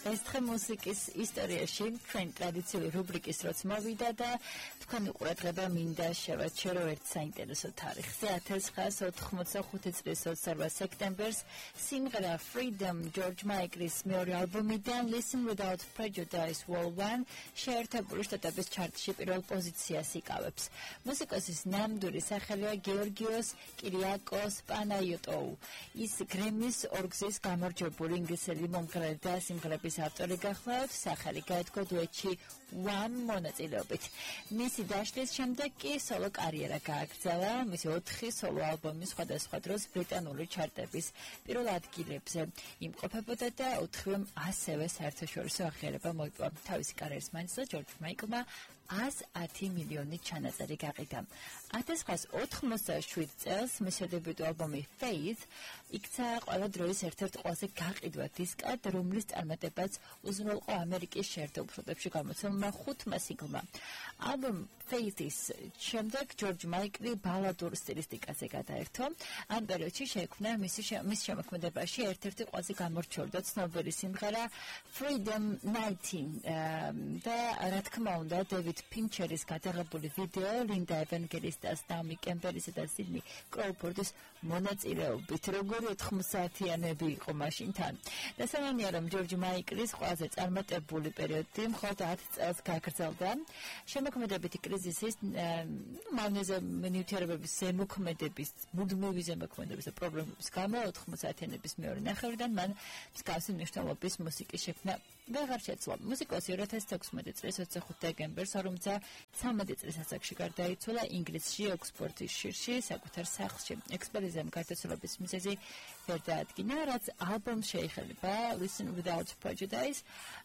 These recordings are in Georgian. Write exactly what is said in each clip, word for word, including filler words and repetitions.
ეს დღე მუსიკის ისტორიაში ჩვენ ტრადიციული რუბრიკის როც მოვიდა და თქვენი ყურადღება მინდა შევაჩერო ერთ საინტერესო თარიღზე ათას ცხრაას ოთხმოცდახუთი წლის ოცდაორვა სექტემბერს სიმღერა Freedom George Michael's მეორე ალბომიდან Listen Without Prejudice Vol. one შეერთებული შტატების ჩარტში პირველ პოზიციას იკავებს. მუსიკოსის ნამდვილი სახელია გეორგიოს კირიაკოს პანაიოტოუ. ის გრემის ორგზის გამარჯვებული ინგლისელი მომღერალი და სიმღერების ავტორი გახლავთ, სახელი გაეთქვა დუეტში One მონაწილეობით. მისი დაშლის შემდეგ კი სოლო კარიერა გააგრძელა, მისი ოთხი სოლო ალბომი სხვადასხვა დროს ბრიტანული ჩარტების პირველ ადგილებზე იმყოფებოდა და ოთხივე ასევე საერთაშორისო აღიარება მოიპოვა. თავისი კარიერის მანძილზე ჯორჯ მაიკლმა ათს ათი მილიონი ჩანაწერი გაყიდა. ათას ცხრაას ოთხმოცდაშვიდ წელს მისი დებიუტო ალბომი Faith იქცა ყველა დროის ერთ-ერთ ყველაზე გაყიდვად დისკად, რომლის წარმატებაც უზრუნველყო ამერიკის შეერთებულ შტატებში გამოცემულმა ხუთმა სინგლმა. ალბომ Faith-ის შემდეგ ჯორჯ მაიკლი ბალადურ სტილისტიკაზე გადაერთო. ამ პერიოდში შეიქმნა მისი მის შემოქმედებაში ერთ-ერთი ყველაზე გამორჩეული და ცნობილი სიმღერა Freedom nineteen და რა თქმა უნდა დევიდ ფინჩერის გადაღებული ვიდეო ლინდა ევანგელისტას, ნამი კემპერისა და სიდნი კროუფორდის მონაწილეობით. როგორი ოთხმოცდაათიანები იყო მაშინ თან. დასამალია რომ ჯორჯ მაიკლის ყველაზე წარმატებული პერიოდი მხოლოდ ათ წელს გაგრძელდა. შემოქმედებითი კრიზისის მავნეზე ნივთიერებების ზემოქმედების, მუდმივი ზემოქმედების და პრობლემების გამო ოთხმოცდაათიანების მეორე ნახევრიდან მან მსგავსი მნიშვნელობის მუსიკის შექმნა ვეღარ შეძლო. მუსიკოსი ორი ათას თექვსმეტი წლის ოცდახუთი დეკემბერს ორმოცდათრამეტი წლის ასაკში გარდაიცვალა ინგლისში ოქსფორდის შირში საკუთარ სახლში. ექსპერტიზამ გარდაცვალების მიზეზი ვერ დაადგინა, რაც ალბომს შეეხება Listen Without Prejudice.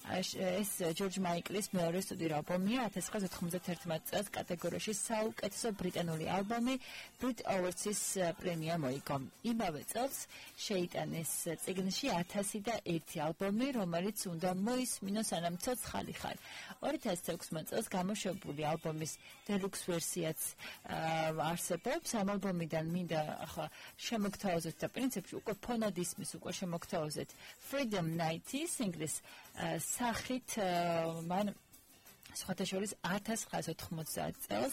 ეს ჯორჯ მაიკლის მეორე სტუდიური ალბომია, ათას ცხრაას ოთხმოცდაათერთმეტ წელს კატეგორიაში საუკეთესო ბრიტანული ალბომი Brit Awards-ის პრემია მოიგო. იმავე წელს შეიტანეს წიგნში ათასი და ერთი ალბომი, რომელიც უნდა მოისმინოს სანამ ცოცხალი ხარ. ორი ათას თექვსმეტ წელს გამოშვებული ალბომის დელუქს ვერსიაც არსებობს. ამ ალბომიდან მინდა ახლა შემოგთავაზოთ და პრინციპში უკვე ფონად ისმის უკვე შემოგთავაზეთ Freedom nineteen სინგლის სახით მან სხვათა შორის ათას ცხრაას ოთხმოცდაათ წელს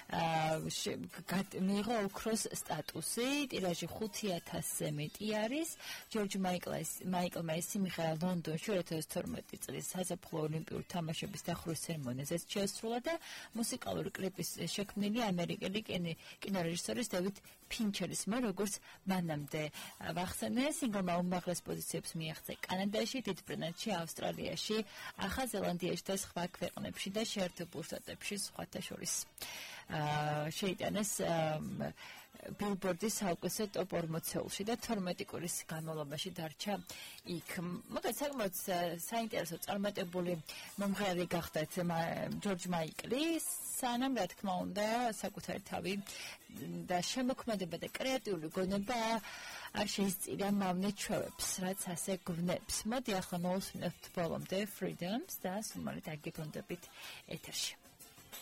მიიღო ოქროს სტატუსი, ტირაჟი ხუთი ათასზე მეტი არის. ჯორჯ მაიკლმა ეს სიმღერა ლონდონში ორი ათას თორმეტი წლის საზაფხულო ოლიმპიური თამაშების დახურვის ცერემონიაზეც შეასრულა და მუსიკალური კლიპის შექმნილი ამერიკელი კინორეჟისორის დევიდ ფინჩერის მიერ, როგორც მანამდე ვახსენე, სინგლმა უმაღლეს პოზიციებს მიაღწია კანადაში, დიდ ბრიტანეთში, ავსტრალიაში, ახალ ზელანდიაში და სხვა ქვეყნებში და შეერთებულ შტატებში სხვათა შორის. შეიტანეს ბილბორდის საუკეთესო ტოპ ორმოცეულში და თორმეტი კვირის განმავლობაში დარჩა იქ. მოკლედ საკმაოდ საინტერესო წარმატებული მომღერალი გახდა ჯორჯ მაიკლი, სანამ რა თქმა უნდა საკუთარი თავი და შემოქმედება და კრეატიული გონება არ შეისწირა მავნე ჩვევებს, რაც ასე გვნებს. მოდი ახლა მოვუსმინოთ ბოლომდე Freedoms და სულ მალე დაგეგმდებით ეთერში.